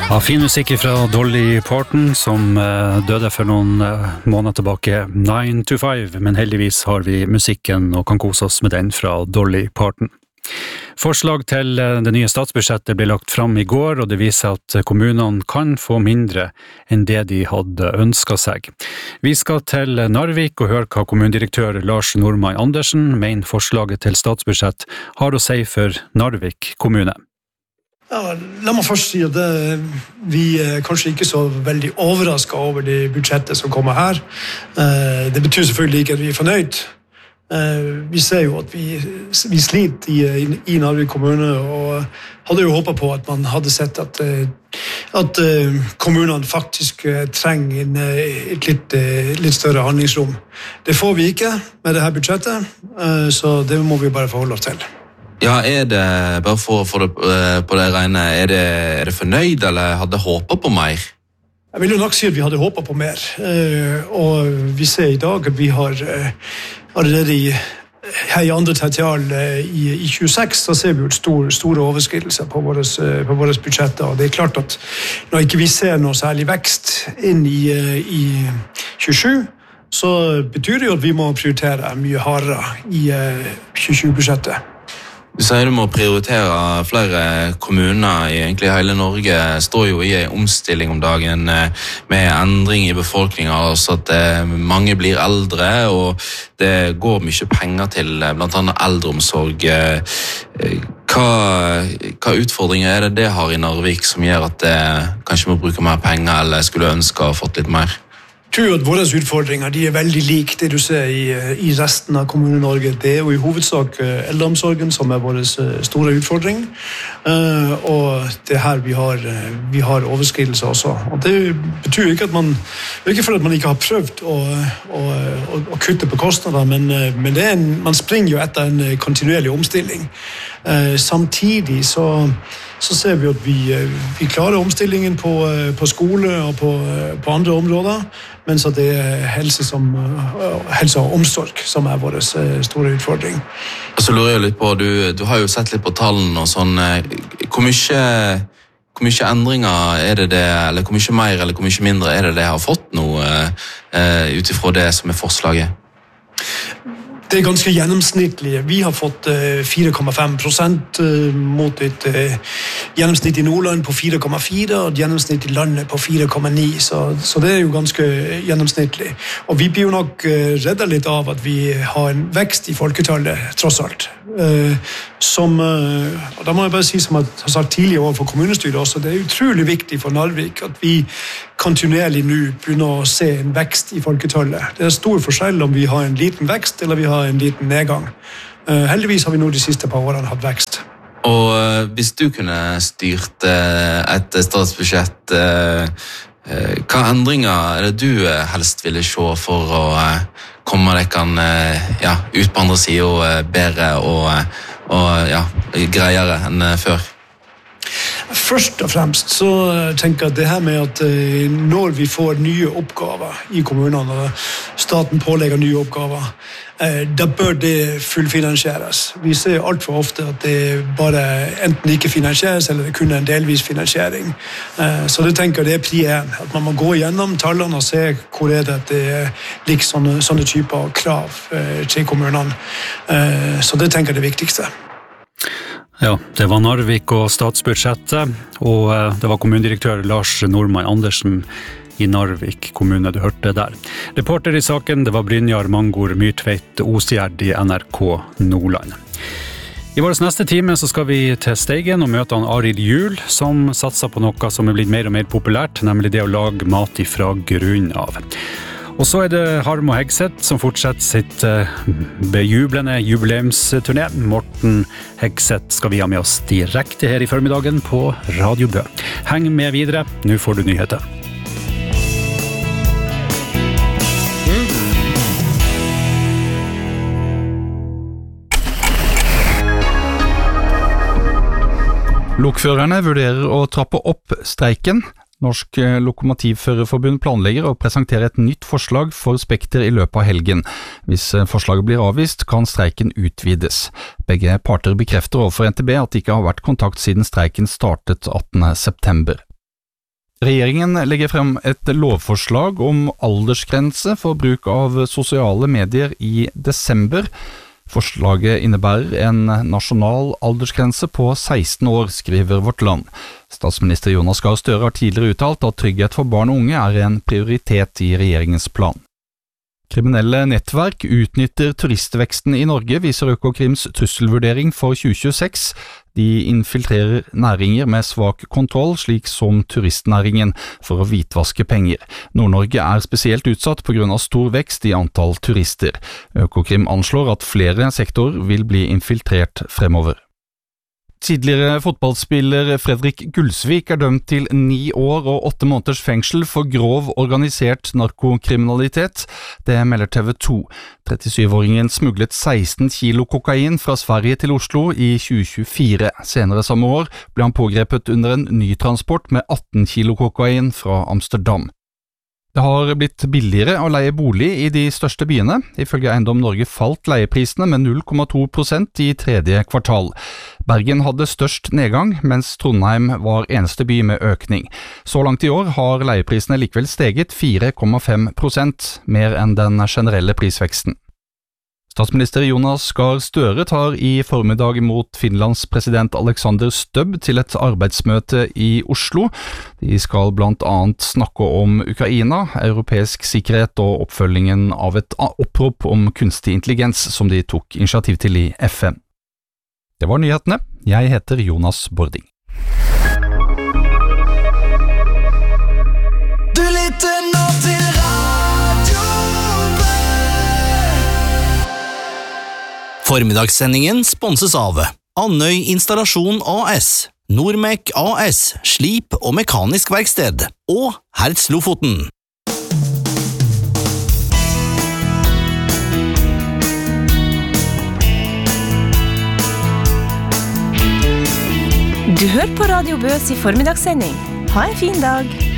Ja, fin musikk fra Dolly Parton, som døde for noen måneder tilbake, 9 to 5, men heldigvis har vi musikken og kan kose oss med den fra Dolly Parton. Forslag til det nye statsbudsjettet ble lagt fram i går, og det viser at kommunene kan få mindre enn det de hadde ønsket seg. Vi skal til Narvik og høre hva kommunedirektør Lars Normann Andersen mener forslaget til statsbudsjett har å si for Narvik kommune. Ja, la meg først si at vi kanskje ikke så veldig overrasket over det budsjettet som kommer her. Det betyr selvfølgelig ikke at vi fornøyd. Vi ser jo at vi sliter i Narvik kommune, og hadde jo håpet på at man hadde sett at kommunene faktisk trenger et litt større handlingsrom. Det får vi ikke med det her budsjettet, så det må vi bare forholde oss til. Ja, det, bare for å få det på det rene, er det fornøyd, eller hadde håpet på mer? Jeg vil jo nok si at vi hadde håpet på mer, og vi ser i dag at vi har allerede her i andre tertial i 26, så ser vi jo store overskridelser på våre budsjetter, og det er klart at når ikke vi ser noe særlig vekst inn i 27, så betyr det jo at vi må prioritere mye hardere i 27-budsjettet. Du sier du må prioritere. Flere kommuner i egentlig hele Norge står jo i en omstilling om dagen med endring i befolkningen, altså at mange blir eldre, og det går mye penger til blant annet eldreomsorg. Hva utfordringer det har i Narvik som gjør at det kanskje må bruke mer penger, eller skulle ønske å ha fått litt mer? Jeg tror at våre utfordringer er veldig like det du ser i resten av Kommune-Norge. Det er jo i hovedsak eldreomsorgen som er vår store utfordring, og det er her vi har overskridelser også. Og det betyr ikke ikke for at man ikke har prøvd å kutte på kostnader, men man springer jo etter en kontinuerlig omstilling. Samtidig så ser vi at vi klarer omstillingen på skole og på andre områder, mens det er helse og omsorg som er vår store utfordring. Og så lurer jeg litt på, du har jo sett litt på tallene og sånn, hvor mye endringer det, eller hvor mye mer eller hvor mye mindre det har fått nå utifra det som er forslaget? Det er ganske gjennomsnittlig. Vi har fått 4,5% mot et gjennomsnitt i Nordland på 4,4, og et gjennomsnitt i landet på 4,9, så det er jo ganske gjennomsnittlig. Og vi blir jo nok reddet litt av at vi har en vekst i folketallet, tross alt. Og da må jeg bare si, som jeg har sagt tidligere overfor kommunestyret også, det er utrolig viktig for Narvik at vi kontinuerlig nå begynner å se en vekst i folketallet. Det er stor forskjell om vi har en liten vekst eller vi har en liten nedgang. Heldigvis har vi nå de siste par årene hatt vekst. Og hvis du kunne styrt et statsbudsjett, hva endringer det du helst ville se for å komme ut på andre siden bedre og greiere enn før? Først og fremst så tenker jeg at det her med at når vi får nye oppgaver i kommunene, og staten pålegger nye oppgaver, da bør det fullfinansieres. Vi ser alt for ofte at det bare enten ikke finansieres, eller det kun en delvis finansiering. Så det tenker jeg det er pri 1, at man må gå gjennom tallene og se hvor det at det ligger sånne typer krav til kommunene. Så det tenker jeg det viktigste. Ja, det var Narvik og statsbudsjettet, og det var kommunedirektør Lars Normann Andersen i Narvik kommune du hørte der. Reporter i saken, det var Brynjar Mangor Myrtveit Osgjerd i NRK Nordland. I vår neste time så skal vi til Steigen og møte Arild Juhl, som satser på noe som er blitt mer og mer populært, nemlig det å lage mat ifra grunn av. Og så er det Harmo Hegseth som fortsetter sitt bejublende jubileumsturné. Morten Hegseth skal vi ha med oss direkte her i formiddagen på Radio Bø. Heng med videre, nå får du nyheter. Lokførerne vurderer å trappe opp streiken. Norsk Lokomotivførerforbund planlegger å presentere et nytt forslag for Spekter i løpet av helgen. Hvis forslaget blir avvist, kan streiken utvides. Begge parter bekrefter overfor NTB at det ikke har vært kontakt siden streiken startet 18. september. Regjeringen legger frem et lovforslag om aldersgrense for bruk av sosiale medier i desember. Forslaget innebærer en nasjonal aldersgrense på 16 år, skriver Vårt Land. Statsminister Jonas Gahr Støre har tidligere uttalt at trygghet for barn og unge er en prioritet i regjeringens plan. Kriminelle nettverk utnytter turistveksten i Norge, viser Økokrims trusselvurdering for 2026. De infiltrerer næringer med svak kontroll, slik som turistnæringen, for å hvitvaske penger. Nord-Norge er spesielt utsatt på grunn av stor vekst i antall turister. Økokrim anslår at flere sektorer vil bli infiltrert fremover. Tidligere fotballspiller Fredrik Gulsvik er dømt til 9 år og 8 måneders fengsel for grov organisert narkokriminalitet. Det melder TV 2. 37-åringen smuglet 16 kilo kokain fra Sverige til Oslo i 2024. Senere samme år ble han pågrepet under en ny transport med 18 kilo kokain fra Amsterdam. Det har blitt billigere å leie bolig i de største byene. Ifølge Eiendom Norge falt leieprisene med 0,2% i tredje kvartal. Bergen hadde størst nedgang, mens Trondheim var eneste by med økning. Så langt i år har leieprisene likevel steget 4,5%, mer enn den generelle prisveksten. Statsminister Jonas Gahr Støre tar i formiddag mot Finlands president Alexander Stubb til et arbeidsmøte i Oslo. De skal blant annet snakke om Ukraina, europeisk sikkerhet og oppfølgingen av et opprop om kunstig intelligens som de tok initiativ til i FN. Det var nyhetene. Jeg heter Jonas Bording. Du lytter nå til Formiddagssendingen sponses av Andøy Installasjon AS, Nordmek AS, Slip og Mekanisk Verksted og Hertz Lofoten. Du hører på Radio Bøs i formiddagssending. Ha en fin dag.